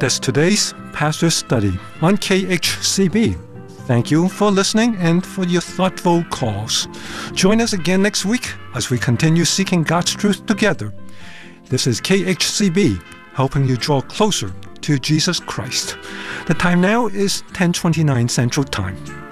That's today's Pastor Study on KHCB. Thank you for listening and for your thoughtful calls. Join us again next week as we continue seeking God's truth together. This is KHCB, helping you draw closer to Jesus Christ. The time now is 10:29 Central Time.